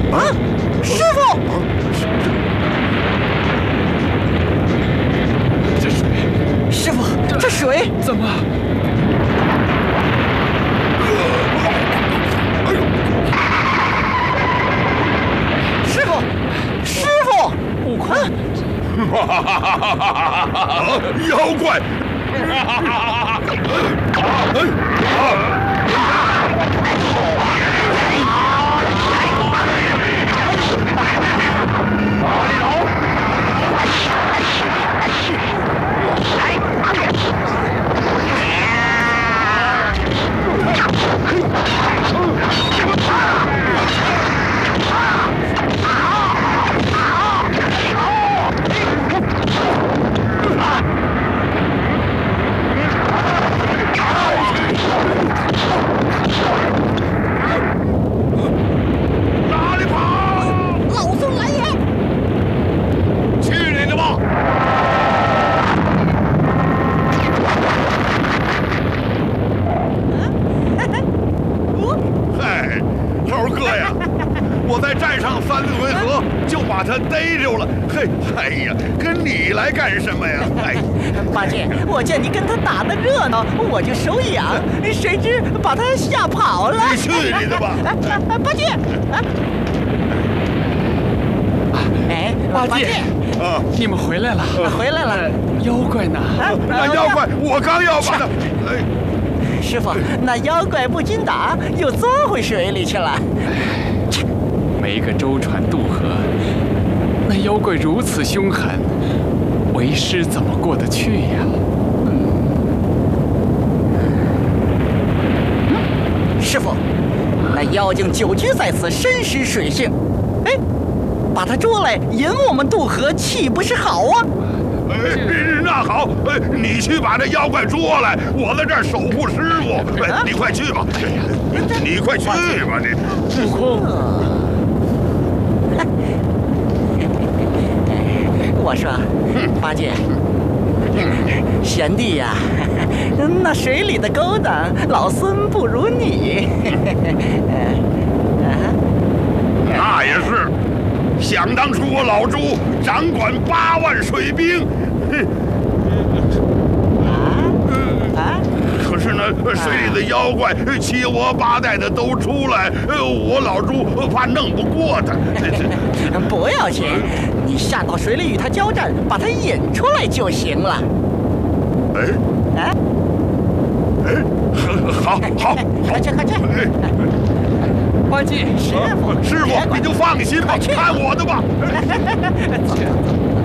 啊，师傅！ 这水， 师傅，这水怎么？ 师傅，师傅！ 悟空， 妖怪！哪里跑？ 老孙来也！ 去你的吧！嗨，猴哥呀，我在战上3回合就把他逮着了。嘿，哎呀，跟你来干什么呀？哎， 八戒，我见你跟他打得热闹，我就手痒，谁知把他吓跑了。 你去你的吧！ 八戒，哎， 八戒， 啊， 你们回来了， 回来了。 妖怪呢？ 那妖怪，我刚要把他，哎， 师傅，那妖怪不经打，又钻回水里去了。 没个舟船渡河，那妖怪如此凶狠，为师怎么过得去呀？ 师傅，那妖精久居在此，深识水性。哎，把他捉来引我们渡河，岂不是好啊？ 哎，那好，哎，你去把这妖怪捉来，我在这儿守护师傅。哎，你快去吧，你快去吧，你。 悟空， 我说，八戒，贤弟呀，那水里的勾当，老孙不如你。 那也是，想当初我老朱掌管8万水兵，可是呢，水里的妖怪七窝八带的都出来，我老朱怕弄不过他。 不要紧，你下到水里与他交战，把他引出来就行了。 哎，好， 快去！ 八戒， 师傅，你就放心吧，看我的吧。